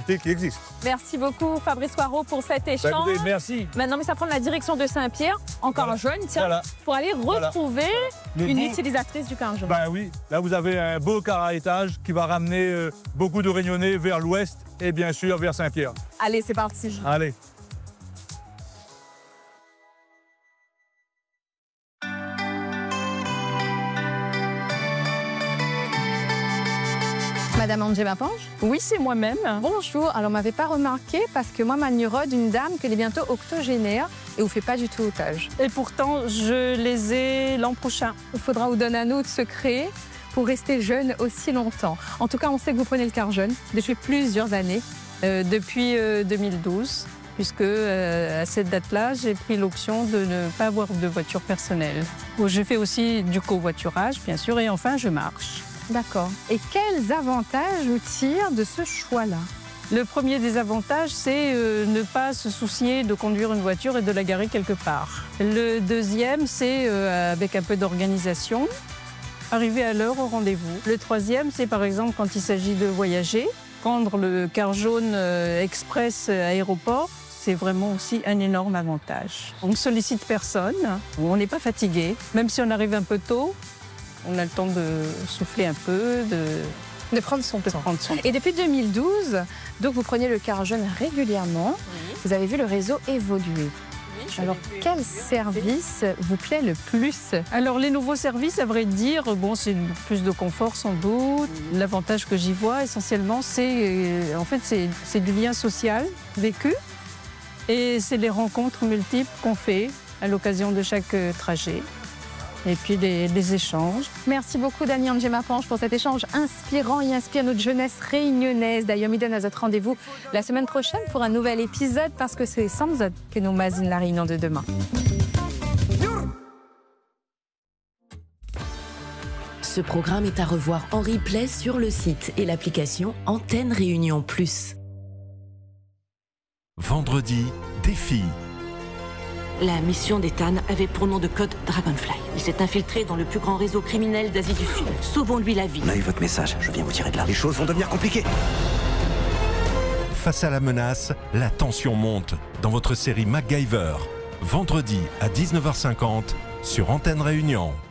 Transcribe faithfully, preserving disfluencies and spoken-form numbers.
possibilités qui existent. Merci beaucoup Fabrice Poirot pour cet Bah, échange. écoutez, merci. Maintenant, mais ça prend la direction de Saint-Pierre, encore Voilà. jeune, tiens, Voilà. pour aller retrouver Le une beau- utilisatrice du carton jaune. Ben oui, là vous avez un beau car à étage qui va ramener euh, beaucoup de Réunionnais vers l'ouest et bien sûr vers Saint-Pierre. Allez, c'est parti. Allez. Madame Angé Mapange. Oui, c'est moi-même. Bonjour. Alors, on m'avait pas remarqué parce que moi, ma nurode, une dame qui est bientôt octogénaire et vous fait pas du tout otage. Et pourtant, je les ai l'an prochain. Il faudra vous donner un autre secret pour rester jeune aussi longtemps. En tout cas, on sait que vous prenez le car jeune depuis plusieurs années. Euh, depuis euh, deux mille douze, puisque euh, à cette date-là, j'ai pris l'option de ne pas avoir de voiture personnelle. Bon, je fais aussi du covoiturage, bien sûr, et enfin, je marche. D'accord. Et quels avantages vous tirez de ce choix-là? Le premier des avantages, c'est euh, ne pas se soucier de conduire une voiture et de la garer quelque part. Le deuxième, c'est euh, avec un peu d'organisation, arriver à l'heure au rendez-vous. Le troisième, c'est par exemple quand il s'agit de voyager, prendre le car jaune euh, express euh, aéroport, c'est vraiment aussi un énorme avantage. On ne sollicite personne, on n'est pas fatigué, même si on arrive un peu tôt, on a le temps de souffler un peu, de, De prendre son de temps. prendre son temps. Et depuis deux mille douze, donc vous preniez le car jeune régulièrement. Vous avez vu le réseau évoluer. Alors, quel service vous plaît le plus? Alors les nouveaux services, à vrai dire, bon, c'est plus de confort sans doute. L'avantage que j'y vois essentiellement, c'est euh, en fait c'est c'est du lien social vécu et c'est les rencontres multiples qu'on fait à l'occasion de chaque euh, trajet. Et puis des, des échanges. Merci beaucoup Dani Angé Mapange pour cet échange inspirant et inspire notre jeunesse réunionnaise. D'ailleurs, me donne à votre rendez-vous la semaine prochaine pour un nouvel épisode parce que c'est Samzot que nous mazine la réunion de demain. Ce programme est à revoir en replay sur le site et l'application Antenne Réunion Plus. Vendredi, défi. La mission d'Ethan avait pour nom de code Dragonfly. Il s'est infiltré dans le plus grand réseau criminel d'Asie du Sud. Sauvons-lui la vie. On a eu votre message, je viens vous tirer de là. Les choses vont devenir compliquées. Face à la menace, la tension monte dans votre série MacGyver. Vendredi à dix-neuf heures cinquante sur Antenne Réunion.